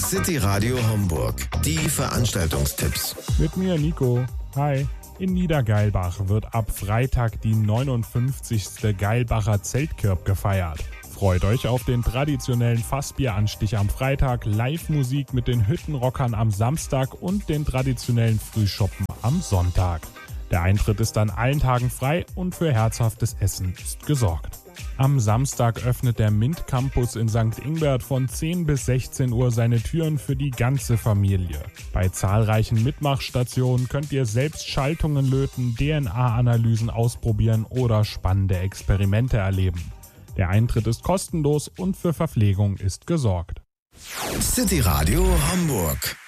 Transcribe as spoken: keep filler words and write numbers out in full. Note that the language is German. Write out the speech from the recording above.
City Radio Homburg. Die Veranstaltungstipps. Mit mir Nico. Hi. In Niedergeilbach wird ab Freitag die neunundfünfzigste Geilbacher Zeltkirb gefeiert. Freut euch auf den traditionellen Fassbieranstich am Freitag, Live-Musik mit den Hüttenrockern am Samstag und den traditionellen Frühschoppen am Sonntag. Der Eintritt ist an allen Tagen frei und für herzhaftes Essen ist gesorgt. Am Samstag öffnet der Mint Campus in Sankt Ingbert von zehn bis sechzehn Uhr seine Türen für die ganze Familie. Bei zahlreichen Mitmachstationen könnt ihr selbst Schaltungen löten, D N A-Analysen ausprobieren oder spannende Experimente erleben. Der Eintritt ist kostenlos und für Verpflegung ist gesorgt. City Radio Homburg.